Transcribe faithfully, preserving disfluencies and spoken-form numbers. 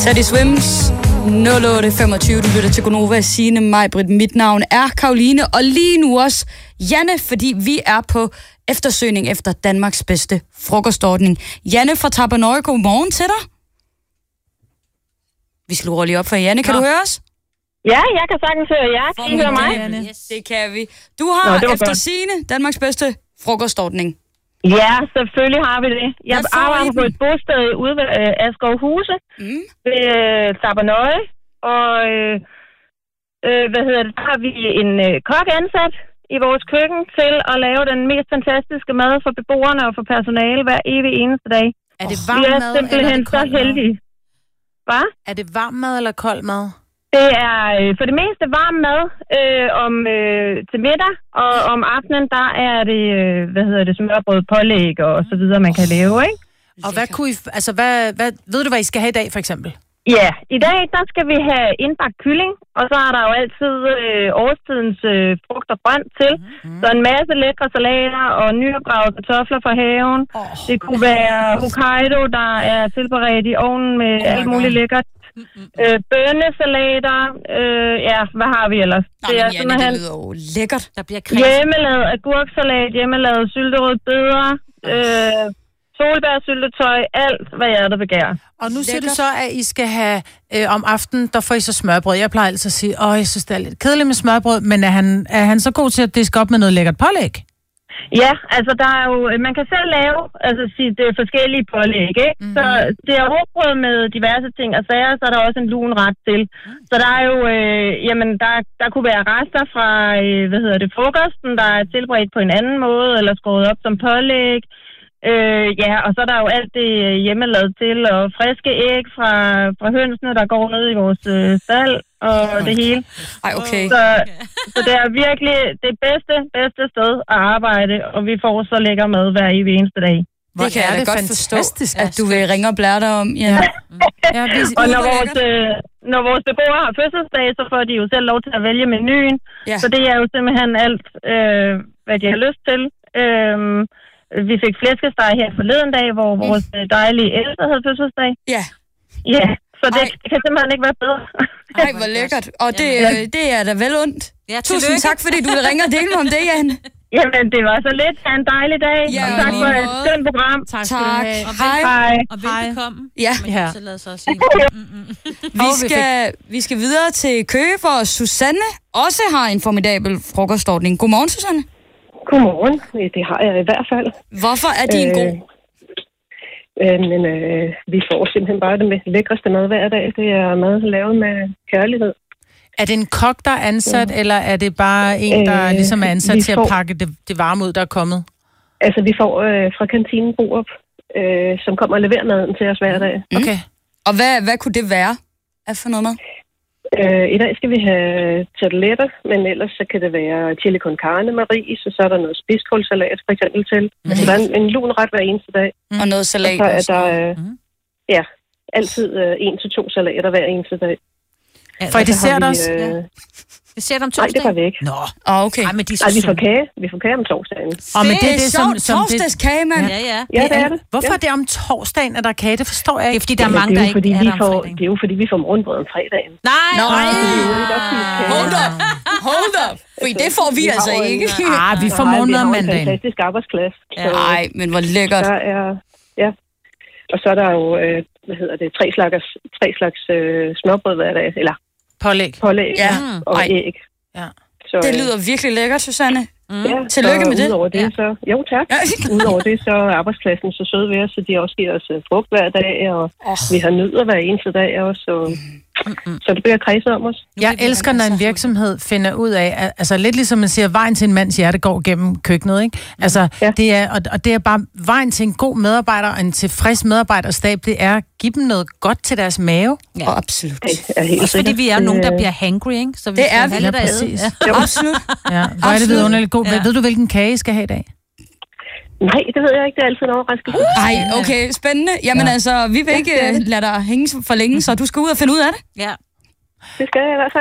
Teddy Swims, nul otte femogtyve, du lytter til Gonova. Signe, Majbrit, mit navn er Karoline, og lige nu også Janne, fordi vi er på eftersøgning efter Danmarks bedste frokostordning. Janne fra Tappernøje, godmorgen til dig. Vi sluger lige op for Janne, kan Nå. du høre os? Ja, jeg kan sagtens høre jer. Kan I høre mig? Yes. Det kan vi. Du har Nå, efter Signe Danmarks bedste frokostordning. Ja, selvfølgelig har vi det. Jeg arbejder på et bosted ude ved øh, Askovhuse mm. ved øh, Tappernøje, og øh, øh, hvad hedder det, der har vi en øh, kok ansat i vores køkken til at lave den mest fantastiske mad for beboerne og for personale hver evig eneste dag. Er det varm mad, vi er simpelthen så heldige. Hvad? Er det varm mad eller kold mad? Det er øh, for det meste varm mad øh, om øh, til middag, og om aftenen, der er det, øh, hvad hedder det, smørbrød, pålæg og så videre, man kan lave, ikke? Og hvad kunne I, altså hvad, hvad, ved du, hvad I skal have i dag, for eksempel? Ja, i dag, der skal vi have indbagt kylling, og så er der jo altid øh, årstidens øh, frugt og grønt til. Mm-hmm. Så en masse lækre salater og nyopgravede kartofler fra haven. Oh. Det kunne være Hokkaido, der er tilberedt i ovnen med oh alt muligt lækkert. Mm-hmm. Øh, bønnesalater, øh, ja, hvad har vi ellers? Nå, det er Janne, simpelthen det lyder jo lækkert. Der bliver kredsen. Hjemmelavet agurksalat, hjemmelavet sylterød bødder, øh, solbærsyltetøj, alt hvad jeg der begærer. Og nu siger du så, at I skal have øh, om aftenen, der får I så smørbrød. Jeg plejer altid at sige, åh, jeg synes, det er lidt kedeligt med smørbrød, men er han, er han så god til at diske op med noget lækkert pålæg? Ja, altså der er jo, man kan selv lave, altså sige, det er forskellige pålæg, ikke? Mm-hmm. Så det er råbrød med diverse ting og sager, så er der også en lun ret til. Mm. Så der er jo, øh, jamen der, der kunne være rester fra, øh, hvad hedder det, frokosten, der er tilberedt på en anden måde, eller skåret op som pålæg. Øh, ja, og så er der jo alt det hjemmelavet til, og friske æg fra, fra hønsene, der går ned i vores øh, stald, og det hele. Ej, okay. Så, så det er virkelig det bedste, bedste sted at arbejde, og vi får så lækker mad hver evig eneste dag. Det kan jeg da godt forstå, at du vil ringe og blære dig om. Ja. Ja. Ja, og når vores, øh, når vores beboere har fødselsdag, så får de jo selv lov til at vælge menuen. Ja. Så det er jo simpelthen alt, øh, hvad de har lyst til. Øh, Vi fik flæskesteg her forleden dag, hvor vores dejlige ældre havde fødselsdag. Ja. Ja, så det, det kan simpelthen ikke være bedre. Ej, hvor lækkert. Og det, det er da vel ondt. Ja, tusind tak, fordi du vil ringe og dele om det, Janne. Jamen, det var så lidt. Ha' en dejlig dag. Ja, og tak for et skønt program. Tak. tak. Hej. Hej. Og velbekomme. Ja. ja. Vi skal, vi skal videre til Køge, hvor Susanne også har en formidabel frokostordning. Godmorgen, Susanne. Godmorgen. Det har jeg i hvert fald. Hvorfor er din øh, god? Øh, men øh, vi får simpelthen bare det lækreste mad hver dag. Det er mad lavet med kærlighed. Er det en kok, der er ansat, ja. eller er det bare en, der øh, ligesom er ansat til får, at pakke det, det varme ud, der er kommet? Altså, vi får øh, fra kantinen Borup, øh, som kommer og leverer maden til os hver dag. Mm. Okay. Og hvad, hvad kunne det være? Hvad for noget mad? Øh, I dag skal vi have tarteletter, men ellers så kan det være chili con carne med ris, og så er der noget spidskålsalat for eksempel til. Mm. Altså, der er en, en lun ret hver eneste dag. Mm. Og noget salat. Og så er der øh, mm. ja, altid øh, en til to salater hver eneste dag. For I dessert også? Øh, ja. Dessert om torsdagen? Nej, det var vi ikke. Nå, oh, okay. Ej, men de er så Ej, vi får kage. Vi får kage om torsdagen. Oh, men det er det, som, som torsdagskage, mand. Ja, ja. Ja, det er det. Hvorfor ja. er det om torsdagen, at der er kage? Det forstår jeg ikke. Det er, fordi der er mange, der ikke er der om fredagen. Det er jo, fordi vi får morgenbrød om fredagen. Nej, nej. Hold up. Hold up. For det får vi, vi altså ikke. Ah, vi får morgenbrød om mandagen. Vi har en fantastisk arbejdsklasse. Nej, men hvor lækkert. Der er, ja. Og så er der jo, øh, hvad hedder det, tre slags, tre slags øh, smørbrød hver dag. Eller pålæg. Pålæg ja. og Ej. æg. Ja. Så, det lyder virkelig lækkert, Susanne. Mm. Ja, tillykke med det. Udover det, ja. så... Jo, tak. Udover det, så er arbejdspladsen så sød ved os, så de også giver os frugt hver dag, og oh. vi har nødder hver eneste dag også, og... Mm-hmm. Så det bliver kredset om os. Jeg elsker, når en virksomhed finder ud af, altså lidt ligesom man siger, vejen til en mands hjerte går gennem køkkenet, ikke? Altså, ja. det er, og det er bare vejen til en god medarbejder og en tilfreds medarbejderstab, det er at give dem noget godt til deres mave. Ja, og absolut. Det er helt også fordi vi er det, nogen, der bliver hangry, ikke? Så vi det er vi. Ja, præcis. Ja. Absolut. Ja, hvor er det vidunderligt god. Ja. Ved du, hvilken kage I skal have i dag? Nej, det ved jeg ikke. Det er altid en overraskelse. Nej, okay, spændende. Jamen ja. altså, vi vil ikke lade dig hænge for længe, så du skal ud og finde ud af det. Ja. Det skal jeg i hvert fald.